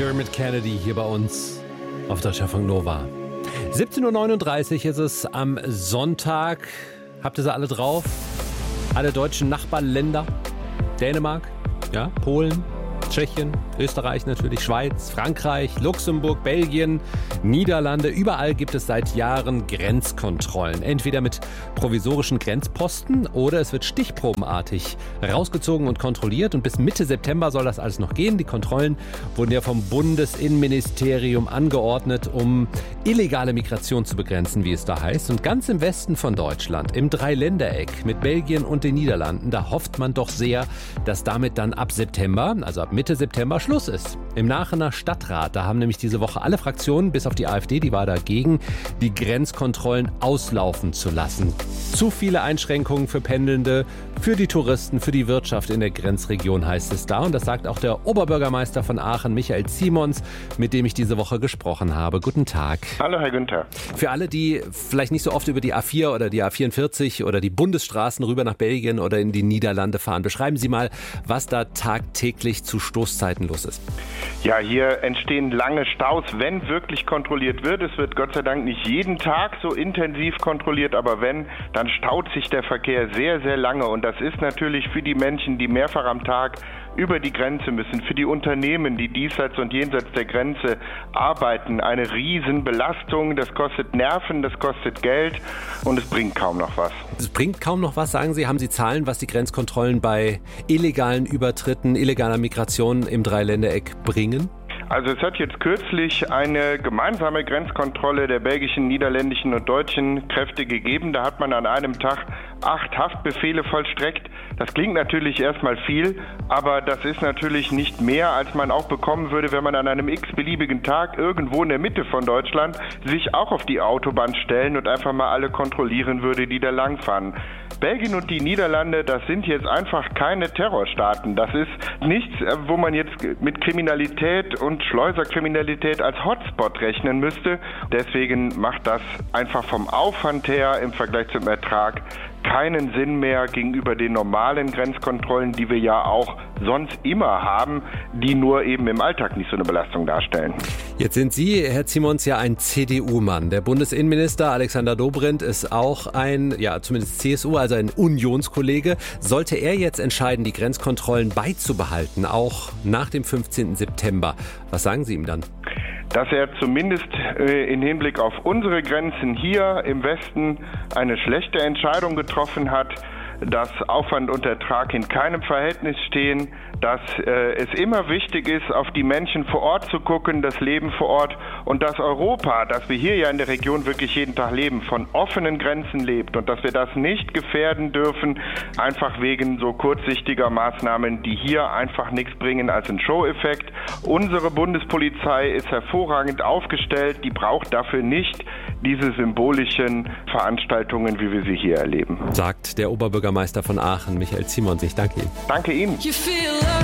Dermot Kennedy hier bei uns auf Deutschlandfunk Nova. 17.39 Uhr ist es am Sonntag. Habt ihr sie alle drauf? Alle deutschen Nachbarländer? Dänemark, ja, Polen, Tschechien, Österreich natürlich, Schweiz, Frankreich, Luxemburg, Belgien, Niederlande. Überall gibt es seit Jahren Grenzkontrollen. Entweder mit provisorischen Grenzposten oder es wird stichprobenartig rausgezogen und kontrolliert. Und bis Mitte September soll das alles noch gehen. Die Kontrollen wurden ja vom Bundesinnenministerium angeordnet, um illegale Migration zu begrenzen, wie es da heißt. Und ganz im Westen von Deutschland, im Dreiländereck mit Belgien und den Niederlanden, da hofft man doch sehr, dass damit dann ab September, also ab Mitte September, Schluss ist. Im Aachener Stadtrat, da haben nämlich diese Woche alle Fraktionen, bis auf die AfD, die war dagegen, die Grenzkontrollen auslaufen zu lassen. Zu viele Einschränkungen für Pendelnde, für die Touristen, für die Wirtschaft in der Grenzregion heißt es da. Und das sagt auch der Oberbürgermeister von Aachen, Michael Simons, mit dem ich diese Woche gesprochen habe. Guten Tag. Hallo, Herr Günther. Für alle, die vielleicht nicht so oft über die A4 oder die A44 oder die Bundesstraßen rüber nach Belgien oder in die Niederlande fahren, beschreiben Sie mal, was da tagtäglich zu Stoßzeiten los ist. Ja, hier entstehen lange Staus, wenn wirklich kontrolliert wird. Es wird Gott sei Dank nicht jeden Tag so intensiv kontrolliert, aber wenn, dann staut sich der Verkehr sehr, sehr lange. Und das ist natürlich für die Menschen, die mehrfach am Tag über die Grenze müssen, für die Unternehmen, die diesseits und jenseits der Grenze arbeiten, eine Riesenbelastung. Das kostet Nerven, das kostet Geld und es bringt kaum noch was. Es bringt kaum noch was, sagen Sie. Haben Sie Zahlen, was die Grenzkontrollen bei illegalen Übertritten, illegaler Migration im Dreiländereck bringen? Also es hat jetzt kürzlich eine gemeinsame Grenzkontrolle der belgischen, niederländischen und deutschen Kräfte gegeben. Da hat man an einem Tag 8 Haftbefehle vollstreckt. Das klingt natürlich erstmal viel, aber das ist natürlich nicht mehr, als man auch bekommen würde, wenn man an einem x-beliebigen Tag irgendwo in der Mitte von Deutschland sich auch auf die Autobahn stellen und einfach mal alle kontrollieren würde, die da langfahren. Belgien und die Niederlande, das sind jetzt einfach keine Terrorstaaten. Das ist nichts, wo man jetzt mit Kriminalität und Schleuserkriminalität als Hotspot rechnen müsste. Deswegen macht das einfach vom Aufwand her im Vergleich zum Ertrag keinen Sinn mehr gegenüber den normalen Grenzkontrollen, die wir ja auch sonst immer haben, die nur eben im Alltag nicht so eine Belastung darstellen. Jetzt sind Sie, Herr Simons, ja ein CDU-Mann. Der Bundesinnenminister Alexander Dobrindt ist auch ein, ja zumindest CSU, also ein Unionskollege. Sollte er jetzt entscheiden, die Grenzkontrollen beizubehalten, auch nach dem 15. September, was sagen Sie ihm dann? Dass er zumindest in Hinblick auf unsere Grenzen hier im Westen eine schlechte Entscheidung getroffen hat, dass Aufwand und Ertrag in keinem Verhältnis stehen, dass es immer wichtig ist, auf die Menschen vor Ort zu gucken, das Leben vor Ort und dass Europa, dass wir hier ja in der Region wirklich jeden Tag leben, von offenen Grenzen lebt und dass wir das nicht gefährden dürfen, einfach wegen so kurzsichtiger Maßnahmen, die hier einfach nichts bringen als einen Show-Effekt. Unsere Bundespolizei ist hervorragend aufgestellt, die braucht dafür nicht diese symbolischen Veranstaltungen, wie wir sie hier erleben. Sagt der Oberbürgermeister von Aachen, Michael Simons. Ich danke Ihnen. Danke Ihnen.